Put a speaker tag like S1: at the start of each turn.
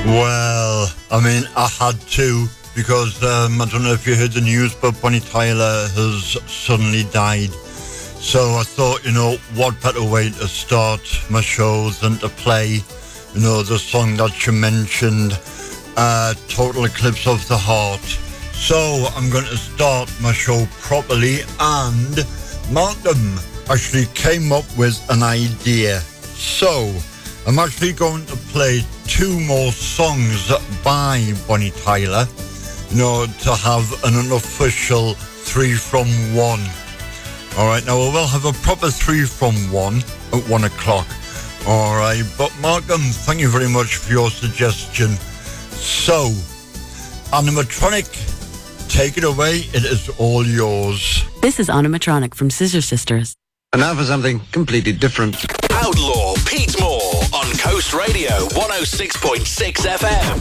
S1: Well, I mean, I had to, because I don't know if you heard the news, but Bonnie Tyler has suddenly died. So I thought, what better way to start my show than to play, the song that you mentioned, Total Eclipse of the Heart. So I'm going to start my show properly, and Malcolm actually came up with an idea. So I'm actually going to play 2 more songs by Bonnie Tyler, to have an unofficial 3 from 1. All right, now we will have a proper 3 from 1 at 1 o'clock. All right, but Malcolm, thank you very much for your suggestion. So, Animatronic, take it away. It is all yours.
S2: This is Animatronic from Scissor Sisters.
S3: And now for something completely different.
S4: Outlaw Pete Moore on Coast Radio 106.6 FM.